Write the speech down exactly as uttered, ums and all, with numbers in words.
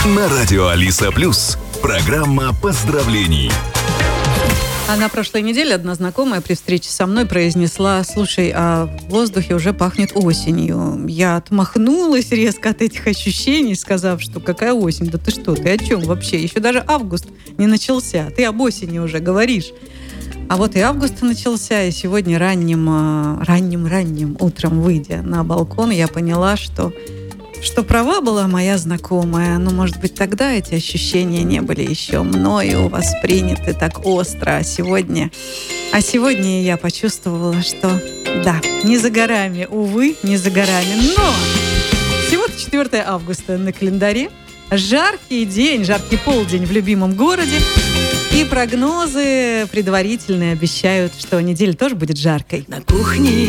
На радио Алиса Плюс. Программа поздравлений. А на прошлой неделе одна знакомая при встрече со мной произнесла: слушай, а в воздухе уже пахнет осенью. Я отмахнулась резко от этих ощущений, сказав, что какая осень? Да ты что, ты о чем вообще? Еще даже август не начался. Ты об осени уже говоришь. А вот и август начался, и сегодня ранним, ранним-ранним утром, выйдя на балкон, я поняла, что, что права была моя знакомая. Но, может быть, тогда эти ощущения не были еще мною восприняты так остро. А сегодня, а сегодня я почувствовала, что да, не за горами, увы, не за горами. Но всего-то четвёртое августа на календаре. Жаркий день, жаркий полдень в любимом городе. И прогнозы предварительные обещают, что неделя тоже будет жаркой. На кухне